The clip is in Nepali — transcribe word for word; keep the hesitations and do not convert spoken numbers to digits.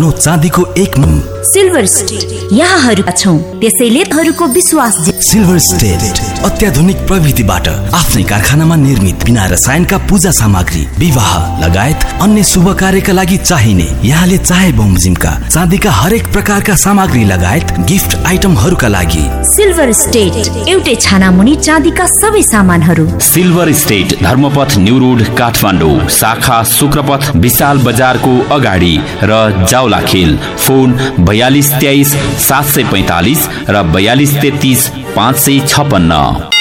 पुरानो चाँदीको एक सिल्भर स्टेट यहाँहरूका छौं, त्यसैले हरूको विश्वास। सिल्भर स्टेट अत्याधुनिक प्रविधिबाट आफ्नै कारखानामा निर्मित बिना रसायनका पूजा सामग्री, विवाह लगायत अन्य शुभ कार्यका लागि चाहिने, यहाँले चाहे बमोजिमका चाँदीका हरेक प्रकारका सामग्री लगायत गिफ्ट आइटमहरूका लागि सिल्भर स्टेट एउटै छाना मुनि चाँदीका सबै सामानहरू। Silver state Dharmapath new road Kathmandu, शाखा शुक्रपथ विशाल बजारको अगाडि र जाउलाखेल। फोन बयालीस तेइस सात सय पैंतालीस र बयालीस तेत्तीस पाँच सय छपन्न।